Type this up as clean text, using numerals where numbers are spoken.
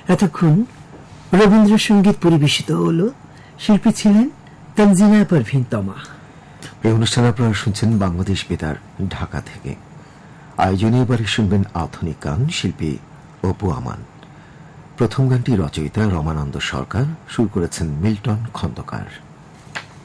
এতক্ষণ রবীন্দ্রসঙ্গীত পরিবেশিত হল। শিল্পী ছিলেন তানজিনা পারভীন তমা। এই অনুষ্ঠানে আপনারা শুনছেন বাংলাদেশ বেতার ঢাকা থেকে। আয়োজনে এবারে শুনবেন আধুনিক গান, শিল্পী অপু আমান। প্রথম গানটি রচয়িতা রমানন্দ সরকার, সুর করেছেন মিল্টন খন্দকার।